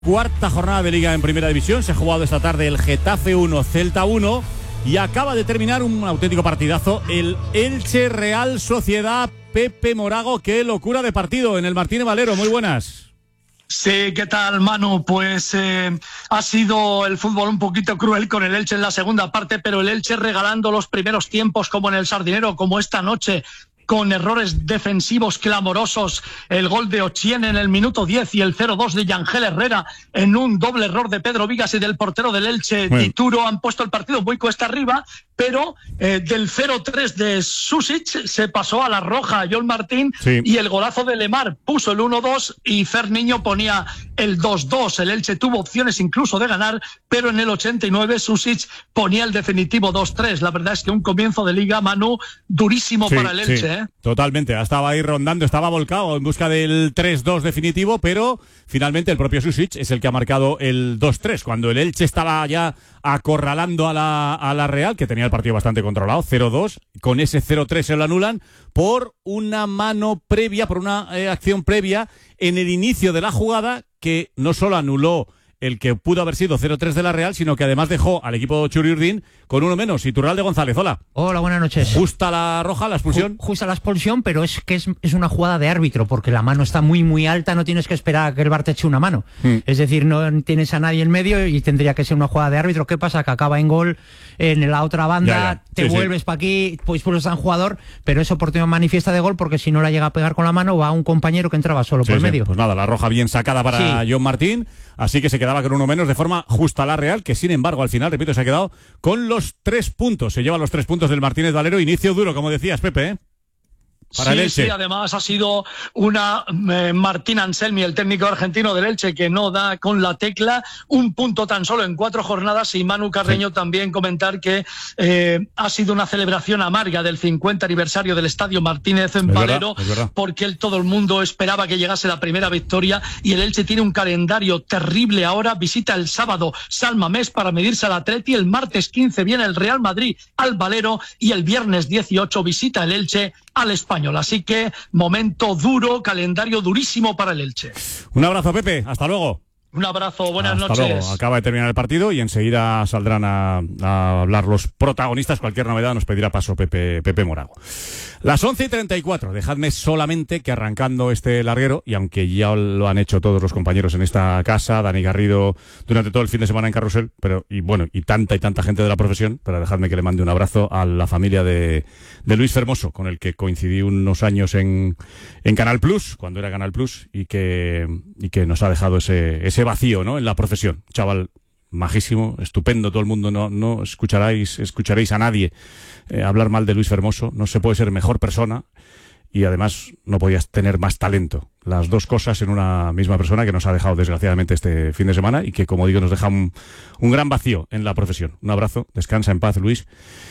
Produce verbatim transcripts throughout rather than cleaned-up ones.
Cuarta jornada de Liga en Primera División. Se ha jugado esta tarde el Getafe uno, Celta uno. Y acaba de terminar un auténtico partidazo, el Elche Real Sociedad. Pepe Morago, qué locura de partido en el Martínez Valero. Muy buenas. Sí, ¿qué tal, Manu? Pues eh, ha sido el fútbol un poquito cruel con el Elche en la segunda parte, pero el Elche regalando los primeros tiempos como en el Sardinero, como esta noche, con errores defensivos clamorosos, el gol de Ochieng en el minuto diez y el cero dos de Yangel Herrera en un doble error de Pedro Vigas y del portero del Elche, bueno. Dituro, han puesto el partido muy cuesta arriba, pero eh, del cero tres de Susic se pasó a la roja John Martín, sí. Y el golazo de Lemar puso el uno dos y Fer Niño ponía el dos dos. El Elche tuvo opciones incluso de ganar, pero en el ochenta y nueve Susic ponía el definitivo dos tres. La verdad es que un comienzo de liga, Manu, durísimo sí, para el Elche, sí. ¿eh? Totalmente, estaba ahí rondando, estaba volcado en busca del tres dos definitivo, pero finalmente el propio Susic es el que ha marcado el dos tres, cuando el Elche estaba ya acorralando a la, a la Real, que tenía el partido bastante controlado, cero dos, con ese cero tres se lo anulan por una mano previa, por una eh, acción previa en el inicio de la jugada, que no solo anuló el que pudo haber sido cero tres de la Real, sino que además dejó al equipo Churiurdín con uno menos. Iturralde González, hola. Hola, buenas noches. Justa la roja, la expulsión. Ju justa la expulsión, pero es que es, es una jugada de árbitro, porque la mano está muy, muy alta, no tienes que esperar a que el V A R te eche una mano. Mm. Es decir, no tienes a nadie en medio y tendría que ser una jugada de árbitro. ¿Qué pasa? Que acaba en gol en la otra banda, ya, ya. te sí, vuelves sí. para aquí, pues pues a un jugador, pero es oportunidad manifiesta de gol, porque si no la llega a pegar con la mano, va a un compañero que entraba solo sí, por el sí. medio. Pues nada, la roja bien sacada para sí. John Martín, así que se quedaba con uno menos de forma justa la Real, que sin embargo al final, repito, se ha quedado con los tres puntos. Se lleva los tres puntos del Martínez Valero. Inicio duro, como decías, Pepe, ¿eh? Para sí, el Elche. Sí, además ha sido una eh, Martín Anselmi, el técnico argentino del Elche, que no da con la tecla, un punto tan solo en cuatro jornadas, y Manu Carreño sí. también comentar que eh, ha sido una celebración amarga del cincuenta aniversario del Estadio Martínez en Valero, porque el, todo el mundo esperaba que llegase la primera victoria, y el Elche tiene un calendario terrible ahora. Visita el sábado San Mamés para medirse al Atleti, el martes quince viene el Real Madrid al Valero y el viernes dieciocho visita el Elche al Español. Así que momento duro, calendario durísimo para el Elche. Un abrazo, Pepe, hasta luego. Un abrazo, buenas Hasta noches. Luego. Acaba de terminar el partido y enseguida saldrán a, a hablar los protagonistas. Cualquier novedad nos pedirá paso Pepe, Pepe Morago. Las once y treinta y cuatro. Dejadme solamente que arrancando este larguero, y aunque ya lo han hecho todos los compañeros en esta casa, Dani Garrido durante todo el fin de semana en Carrusel, pero y bueno, y tanta y tanta gente de la profesión, pero dejadme que le mande un abrazo a la familia de, de Luis Fermoso, con el que coincidí unos años en, en Canal Plus, cuando era Canal Plus, y que, y que nos ha dejado ese, ese vacío, ¿no?, en la profesión. Chaval majísimo, estupendo, todo el mundo no, no escucharéis, escucharéis a nadie eh, hablar mal de Luis Fermoso. No se puede ser mejor persona y además no podías tener más talento. Las dos cosas en una misma persona, que nos ha dejado desgraciadamente este fin de semana y que, como digo, nos deja un, un gran vacío en la profesión. Un abrazo, descansa en paz, Luis,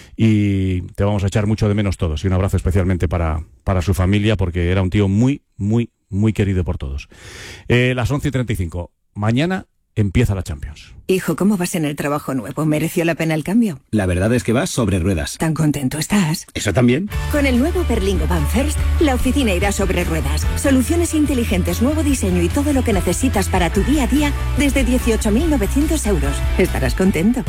y te vamos a echar mucho de menos todos, y un abrazo especialmente para, para su familia, porque era un tío muy, muy, muy querido por todos. Eh, las once y treinta y cinco. Mañana empieza la Champions. Hijo, ¿cómo vas en el trabajo nuevo? ¿Mereció la pena el cambio? La verdad es que vas sobre ruedas. ¿Tan contento estás? ¿Eso también? Con el nuevo Berlingo Van First, la oficina irá sobre ruedas. Soluciones inteligentes, nuevo diseño y todo lo que necesitas para tu día a día desde dieciocho mil novecientos euros. Estarás contento.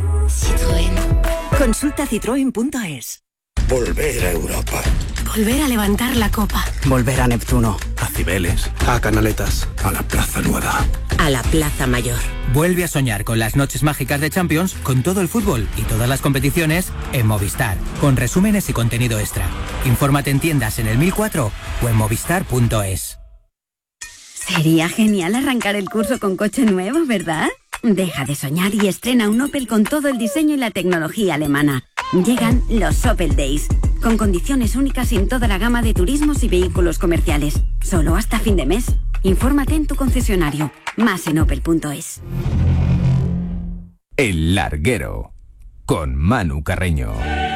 Citroën. Consulta citroen punto es. Volver a Europa. Volver a levantar la copa. Volver a Neptuno. A Cibeles. A Canaletas. A la Plaza Nueva. A la Plaza Mayor. Vuelve a soñar con las noches mágicas de Champions, con todo el fútbol y todas las competiciones en Movistar, con resúmenes y contenido extra. Infórmate en tiendas en el mil cuatro o en movistar punto es. Sería genial arrancar el curso con coche nuevo, ¿verdad? Deja de soñar y estrena un Opel con todo el diseño y la tecnología alemana. Llegan los Opel Days, con condiciones únicas en toda la gama de turismos y vehículos comerciales. Solo hasta fin de mes. Infórmate en tu concesionario. Más en opel punto es. El Larguero, con Manu Carreño.